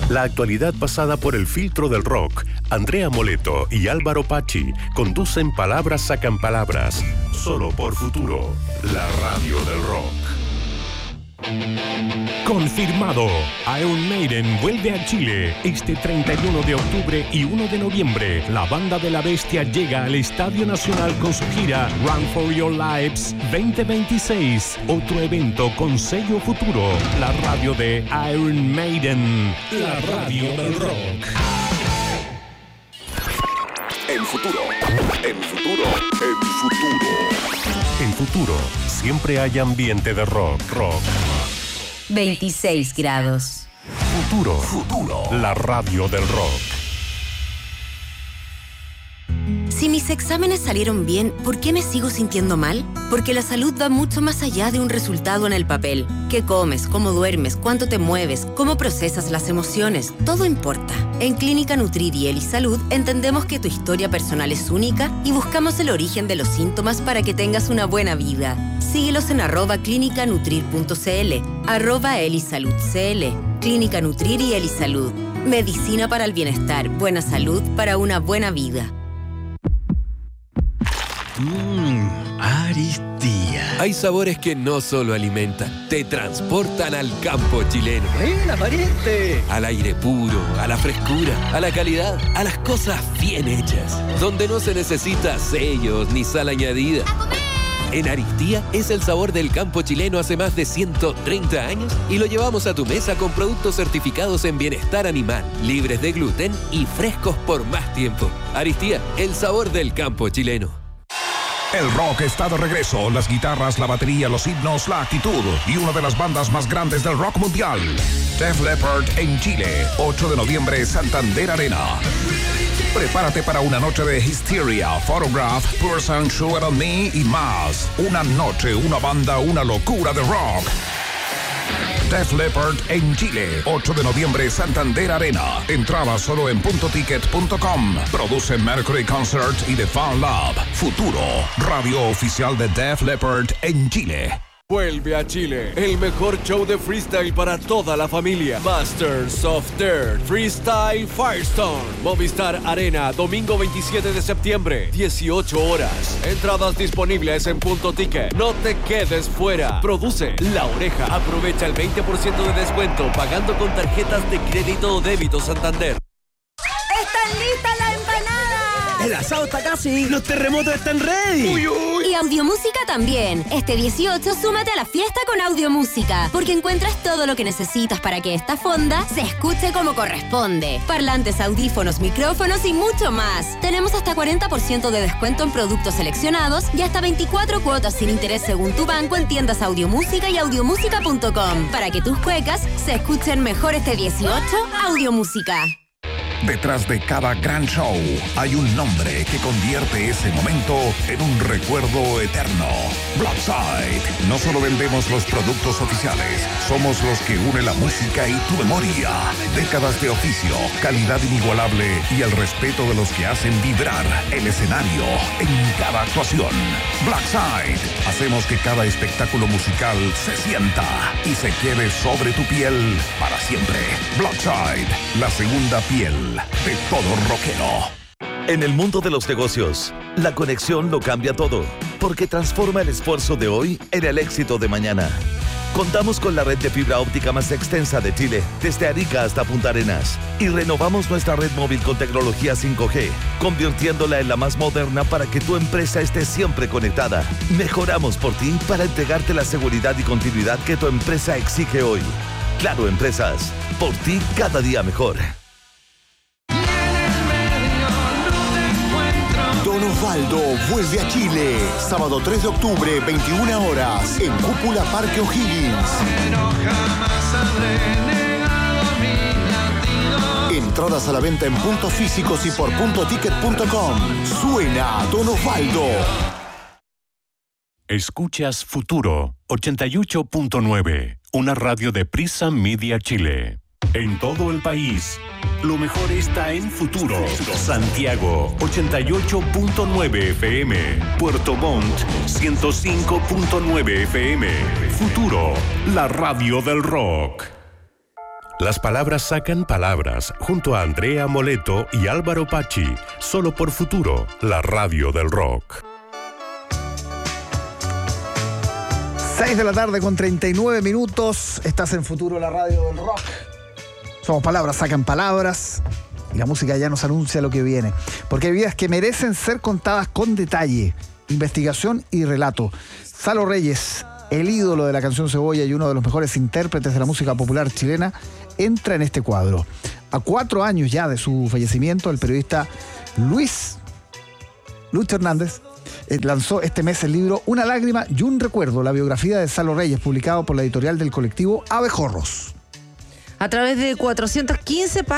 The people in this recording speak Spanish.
La actualidad pasada por el filtro del rock. Andrea Moleto y Álvaro Pachi conducen Palabras Sacan Palabras. Solo por Futuro, la radio del rock. Confirmado, Iron Maiden vuelve a Chile este 31 de octubre y 1 de noviembre. La banda de la bestia llega al Estadio Nacional con su gira Run for Your Lives 2026. Otro evento con sello Futuro, la radio de Iron Maiden, la radio del rock. En Futuro, en Futuro, en Futuro. En Futuro, siempre hay ambiente de rock. 26 grados. Futuro, la radio del rock. Si mis exámenes salieron bien, ¿por qué me sigo sintiendo mal? Porque la salud va mucho más allá de un resultado en el papel. ¿Qué comes? ¿Cómo duermes? ¿Cuánto te mueves? ¿Cómo procesas las emociones? Todo importa. En Clínica Nutrir y Elisalud entendemos que tu historia personal es única y buscamos el origen de los síntomas para que tengas una buena vida. Síguelos en @clinicanutrir.cl, @elisaludcl. Clínica Nutrir y Elisalud. Medicina para el bienestar, buena salud para una buena vida. Aristía. Hay sabores que no solo alimentan, te transportan al campo chileno. ¡Buena, pariente! Al aire puro, a la frescura, a la calidad, a las cosas bien hechas, donde no se necesita sellos ni sal añadida. En Aristía es el sabor del campo chileno hace más de 130 años y lo llevamos a tu mesa con productos certificados en bienestar animal, libres de gluten y frescos por más tiempo. Aristía, el sabor del campo chileno. El rock está de regreso. Las guitarras, la batería, los himnos, la actitud y una de las bandas más grandes del rock mundial. Def Leppard en Chile, 8 de noviembre, Santander Arena. Prepárate para una noche de Hysteria, Photograph, Person, Sugar on Me y más. Una noche, una banda, una locura de rock. Def Leppard en Chile, 8 de noviembre, Santander Arena. Entrada solo en puntoticket.com. Produce Mercury Concert y The Fan Lab. Futuro, radio oficial de Def Leppard en Chile. Vuelve a Chile, el mejor show de freestyle para toda la familia. Masters of Dirt Freestyle Firestone. Movistar Arena, domingo 27 de septiembre, 18 horas. Entradas disponibles en Punto Ticket. No te quedes fuera. Produce La Oreja. Aprovecha el 20% de descuento pagando con tarjetas de crédito o débito Santander. ¡Están listas las empanadas! El asado está casi. Los terremotos están ready. ¡Uy, uy! Y Audiomúsica también. Este 18 súmate a la fiesta con Audiomúsica, porque encuentras todo lo que necesitas para que esta fonda se escuche como corresponde. Parlantes, audífonos, micrófonos y mucho más. Tenemos hasta 40% de descuento en productos seleccionados y hasta 24 cuotas sin interés según tu banco en tiendas Audiomúsica y audiomúsica.com. Para que tus cuecas se escuchen mejor este 18, Audiomúsica. Detrás de cada gran show hay un nombre que convierte ese momento en un recuerdo eterno. Blackside. No solo vendemos los productos oficiales, somos los que unen la música y tu memoria. Décadas de oficio, calidad inigualable y el respeto de los que hacen vibrar el escenario en cada actuación. Blackside. Hacemos que cada espectáculo musical se sienta y se quede sobre tu piel para siempre. Blackside, la segunda piel de todo rockero. En el mundo de los negocios, la conexión lo cambia todo, porque transforma el esfuerzo de hoy en el éxito de mañana. Contamos con la red de fibra óptica más extensa de Chile, desde Arica hasta Punta Arenas, y renovamos nuestra red móvil con tecnología 5G, convirtiéndola en la más moderna para que tu empresa esté siempre conectada. Mejoramos por ti para entregarte la seguridad y continuidad que tu empresa exige hoy. Claro Empresas, por ti cada día mejor. Don Osvaldo vuelve a Chile. Sábado 3 de octubre, 21 horas, en Cúpula Parque O'Higgins. Entradas a la venta en puntos físicos y por puntoticket.com. Suena Don Osvaldo. Escuchas Futuro 88.9, una radio de Prisa Media Chile. En todo el país, lo mejor está en Futuro. Santiago 88.9 FM, Puerto Montt 105.9 FM. Futuro, la radio del rock. Las palabras sacan palabras, junto a Andrea Moleto y Álvaro Pachi, solo por Futuro, la radio del rock. 6 de la tarde con 39 minutos. Estás en Futuro, la radio del rock. Somos palabras, sacan palabras. Y la música ya nos anuncia lo que viene. Porque hay vidas que merecen ser contadas con detalle, investigación y relato. Salo Reyes, el ídolo de la canción Cebolla y uno de los mejores intérpretes de la música popular chilena, entra en este cuadro. A 4 años ya de su fallecimiento, el periodista Luis Hernández lanzó este mes el libro Una lágrima y un recuerdo, la biografía de Salo Reyes, publicado por la editorial del colectivo Abejorros. A través de 415